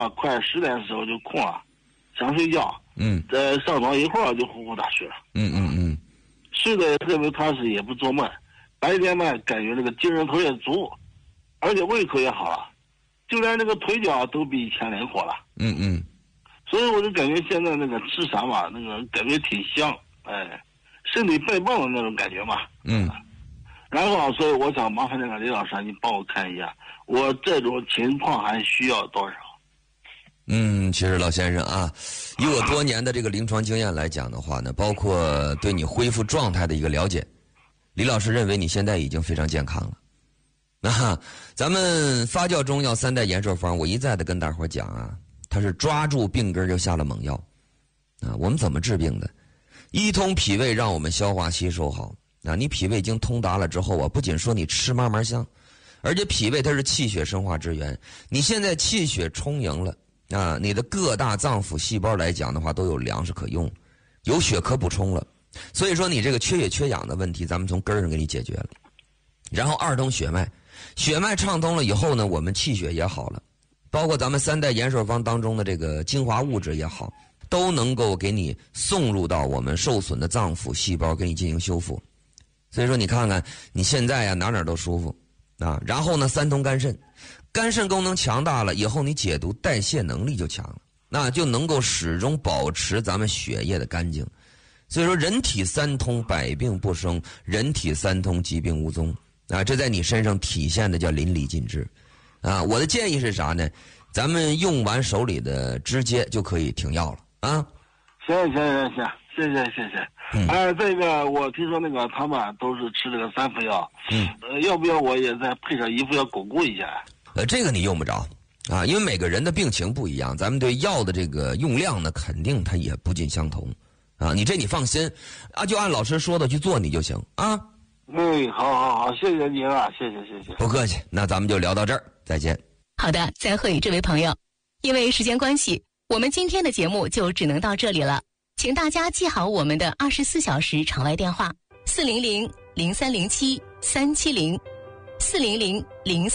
快10点的时候就困了，想睡觉。上床一会儿就呼呼大睡了。睡得也特别踏实，也不做梦。白天嘛，感觉那个精神头也足，而且胃口也好了，就连那个腿脚都比以前灵活了。所以我就感觉现在那个吃啥嘛，那个感觉挺香，身体倍棒的那种感觉嘛。然后所以我想麻烦那个李老师，你帮我看一下，我这种情况还需要多少？ 其实老先生啊，以我多年的这个临床经验来讲的话呢，包括对你恢复状态的一个了解，李老师认为你现在已经非常健康了。那咱们发酵中药3代延寿方，我一再的跟大伙讲啊，它是抓住病根就下了猛药啊。我们怎么治病的？一通脾胃，让我们消化吸收好啊。你脾胃已经通达了之后啊，不仅说你吃慢慢香，而且脾胃它是气血生化之源，你现在气血充盈了啊，你的各大脏腑细胞来讲的话都有粮食可用，有血可补充了。所以说你这个缺血缺氧的问题，咱们从根儿上给你解决了。然后二通血脉，血脉畅通了以后呢，我们气血也好了，包括咱们3代延寿方当中的这个精华物质也好，都能够给你送入到我们受损的脏腑细胞，给你进行修复。所以说你看看你现在呀，哪都舒服啊。然后呢，3通肝肾，肝肾功能强大了以后，你解毒代谢能力就强了，那就能够始终保持咱们血液的干净。所以说人体3通，百病不生，人体3通，疾病无踪啊，这在你身上体现的叫淋漓尽致啊。我的建议是啥呢？咱们用完手里的直接就可以停药了啊。 行，谢谢。这个我听说那个他们都是吃这个3副药，要不要我也再配上1副药巩固一下？ 这个你用不着啊，因为每个人的病情不一样，咱们对药的这个用量呢，肯定它也不尽相同啊。你放心啊，就按老师说的去做你就行啊。 好，谢谢您啊，谢谢。 不客气，那咱们就聊到这儿，再见。 好的，再会，这位朋友。因为时间关系，我们今天的节目就只能到这里了。请大家记好我们的24小时场外电话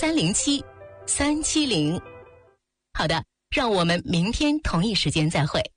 ：400-0307-370，400-0307-370。好的，让我们明天同一时间再会。